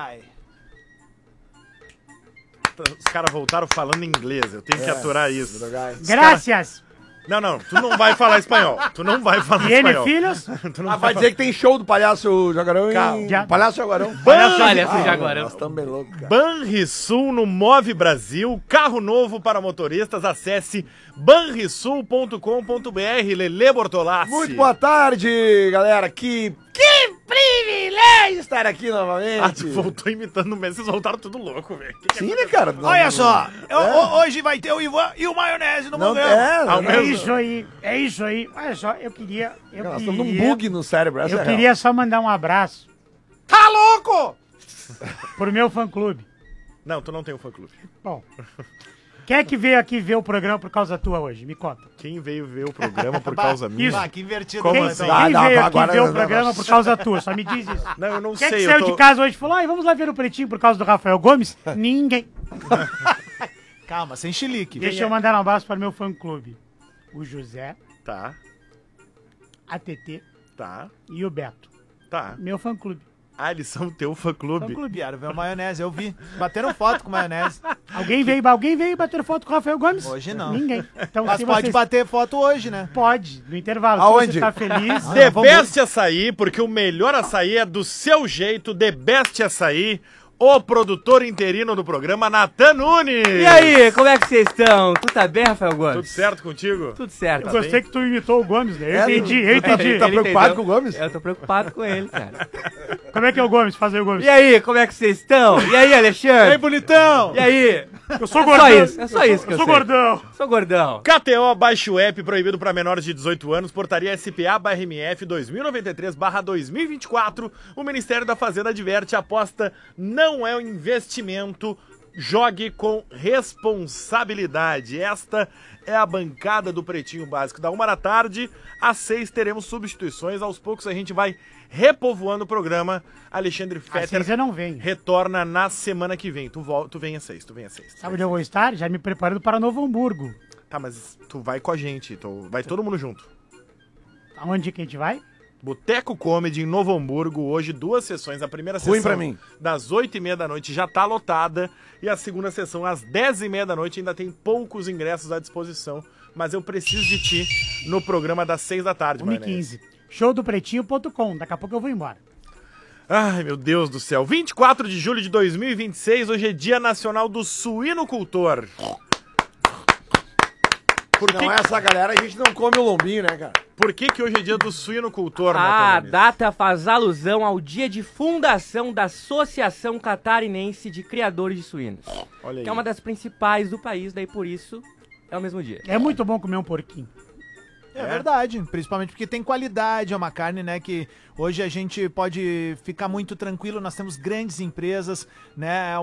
Ai. Os caras voltaram falando inglês, eu tenho que aturar isso. Graças. Não, tu não vai falar espanhol. Tu não vai falar Tiene espanhol. filhos? Tu não Ah, vai vai dizer que tem show do Palhaço Jaguarão Já- Palhaço Jaguarão. Palhaço Jaguarão. Nós estamos bem loucos, cara. Banrisul no Move Brasil, carro novo para motoristas, acesse banrisul.com.br, Lelê Bortolassi. Muito boa tarde, galera. Que privilégio estar aqui novamente. Ah, tu voltou imitando o Messi, vocês voltaram tudo louco, velho. Sim, né, cara? Olha só, hoje vai ter o Ivan e o Maionese no Não, programa. Ao É mesmo- isso aí. Olha só, eu queria... Nós estamos num bug no cérebro. Essa é Eu a real. queria só mandar um abraço Tá louco? pro meu fã-clube. Não, tu não tem um fã-clube. Bom, quem é que veio aqui ver o programa por causa tua hoje? Me conta. Quem veio ver o programa por causa minha? Isso. Ah, que invertido. Como Quem, assim? quem Ah, não, veio aqui agora ver o não, programa não. por causa tua? Só me diz isso. Não, eu não Quem é que sei, saiu de casa hoje e falou, vamos lá ver o Pretinho por causa do Rafael Gomes? Ninguém. Calma, sem chilique. Deixa eu mandar um abraço para o meu fã-clube. O José, Tá, a TT tá, e o Beto. tá. Meu fã-clube. Ah, eles são teu fã-clube. Fã-clube. Vieram ver o Maionese, eu vi. Bateram foto com o Maionese. Alguém veio bater foto com o Rafael Gomes? Hoje não. Ninguém. Então, Mas se pode vocês... bater foto hoje, né? Pode, no intervalo. Aonde? Se você tá feliz... The Best Açaí, porque o melhor açaí é do seu jeito. The Best Açaí, o produtor interino do programa, Natan Nunes. E aí, como é que vocês estão? Tudo tá bem, Rafael Gomes? Tudo certo contigo? Tudo certo. Eu gostei que tu imitou o Gomes, né? Eu entendi. Ele tá Ele preocupado entendeu? com o Gomes? Eu tô preocupado com ele, cara. Como é que é o Gomes? Faz aí o Gomes. E aí, como é que vocês estão? E aí, Alexandre? bonitão! E aí? Eu sou É gordão. só isso, é só isso que Eu eu sou sei. gordão. Sou gordão. KTO, baixe o app, proibido para menores de 18 anos, portaria SPA/RMF 2093/2024. O Ministério da Fazenda adverte, a aposta não é um investimento, jogue com responsabilidade. Esta é a bancada do Pretinho Básico. Da 1 da tarde às 6 teremos substituições, aos poucos a gente vai repovoando o programa. Alexandre Às Fetter 6 eu não venho. retorna na semana que vem. Tu vem às 6, tu vem às 6. Sabe onde eu vou estar? Já me preparando para Novo Hamburgo. Tá, mas tu vai com a gente, vai todo mundo junto. Aonde que a gente vai? Boteco Comedy em Novo Hamburgo, hoje 2 sessões. A primeira Ruim sessão pra mim. das 8h30 da noite já tá lotada e a segunda sessão às 10h30 da noite ainda tem poucos ingressos à disposição, mas eu preciso de ti no programa das 6 da tarde, 1h15. Showdopretinho.com. Daqui a pouco eu vou embora. Ai, meu Deus do céu. 24 de julho de 2026, hoje é Dia Nacional do Suinocultor. Por que, Não, essa galera a gente não come o lombinho, né, cara? por que hoje é Dia do Suinocultor, A Natan Nunes? data faz alusão ao dia de fundação da Associação Catarinense de Criadores de Suínos, Olha aí. que é uma das principais do país, daí por isso é o mesmo dia. É muito bom comer um porquinho. É verdade, principalmente porque tem qualidade, é uma carne, né, que hoje a gente pode ficar muito tranquilo, nós temos grandes empresas, né, é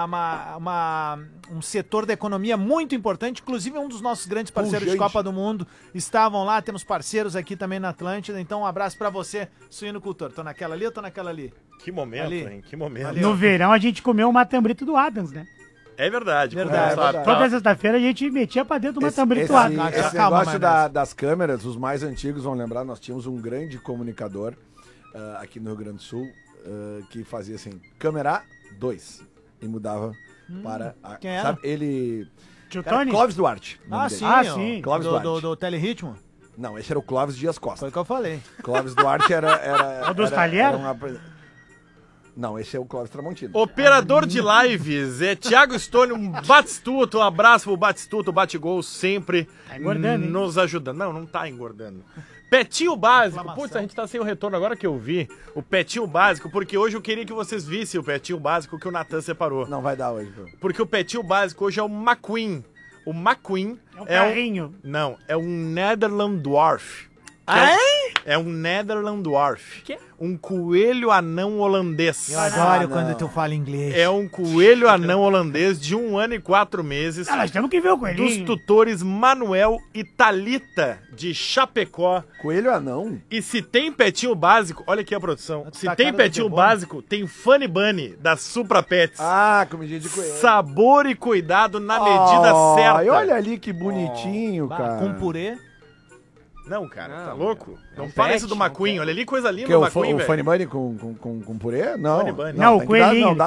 um setor da economia muito importante, inclusive um dos nossos grandes parceiros de Pungente. Copa do Mundo estavam lá, temos parceiros aqui também na Atlântida, então um abraço pra você, suinocultor. Tô naquela ali ou tô naquela ali? Que momento, Ali. hein? Que momento. Ali. No verão a gente comeu o matambrito do Adams, né? É verdade. Verdade, como verdade. Toda sexta-feira a gente metia pra dentro do matambrito do esse, Adams. esse Calma, negócio Maionese. das câmeras, os mais antigos vão lembrar, nós tínhamos um grande comunicador aqui no Rio Grande do Sul que fazia assim, câmera 2 e mudava para a, quem era? sabe, ele Tio era Tony? Clóvis Duarte. o nome Ah, dele. sim, Ah, ó, sim. Clóvis do, Duarte. do Teleritmo, Não, esse era o Clóvis Dias Costa. foi o que eu falei. Clóvis Duarte era O dos era talheres? Não, esse é o Clóvis Tramontino. Operador de lives é Thiago Stone, um Batistuta, um abraço pro Batistuta, o Batigol sempre Tá engordando, hein? nos ajudando. Não tá engordando. Petinho Básico, Inflamação. putz, a gente tá sem o retorno agora que eu vi, o Petinho Básico, porque hoje eu queria que vocês vissem o Petinho Básico que o Natan separou. Não vai dar hoje, pô. Porque o Petinho Básico hoje é o McQueen. O McQueen É um carrinho. Não, é um Netherland Dwarf. É um Netherland Dwarf. Quê? Um coelho anão holandês. Eu adoro não. quando tu fala inglês. É um coelho anão holandês de 1 ano e 4 meses. Ah, nós temos que ver o Dos coelhinho. tutores Manuel e Thalita de Chapecó. Coelho anão? E se tem petinho básico, olha aqui a produção. Tá Se a tem cara do petinho demônio. básico, tem Funny Bunny da Supra Pets. Ah, comidinha de coelho. Sabor e cuidado na medida certa. E olha ali que bonitinho, cara. Com purê. Não, cara, Não, tá louco? é Não um fala pet, isso do é um McQueen. pet. Olha ali, coisa linda Que do o McQueen, o velho. Funny Bunny com purê? Não. Funny Bunny. Não, tem o que dar- coelhinho. não, dá